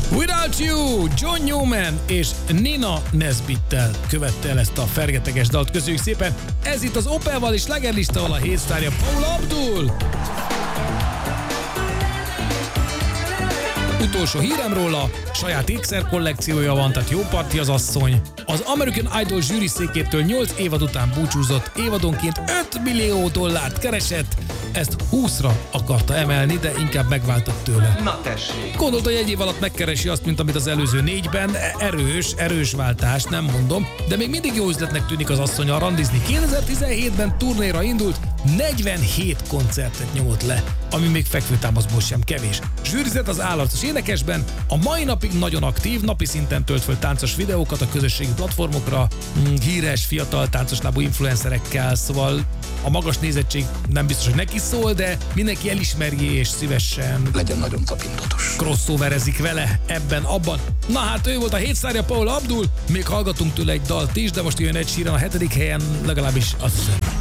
Without You, John Newman és Nina Nesbitt-tel követte el ezt a fergeteges dalt. Köszönjük szépen! Ez itt az Opelval és Slágerlistával a hétsztárja Paula Abdul. Utolsó hírem róla, saját ékszerkollekciója van, tehát jó parti az asszony. Az American Idol zsűriszékétől 8 évad után búcsúzott, évadonként $5 millió keresett, ezt 20-ra akarta emelni, de inkább megváltott tőle. Na tessék! Gondolta, hogy egy év alatt megkeresi azt, mint amit az előző 4-ben. Erős váltás, nem mondom, de még mindig jó üzletnek tűnik az asszonnyal randizni. 2017-ben turnéra indult, 47 koncertet nyomott le, ami még fekvőtámaszból sem kevés. Zsűrizett az Állatos Énekesben, a mai napig nagyon aktív, napi szinten tölt föl táncos videókat a közösségi platformokra, híres, fiatal táncoslábú influencerekkel, szóval a magas nézettség nem biztos, hogy neki szól, de mindenki elismeri és szívesen legyen nagyon tapintatos. crossoverezik vele ebben-abban. Na hát ő volt a hétsztárja Paula Abdul, még hallgatunk tőle egy dalt is, de most jön egy síren a 7. helyen, legalábbis azt hiszem.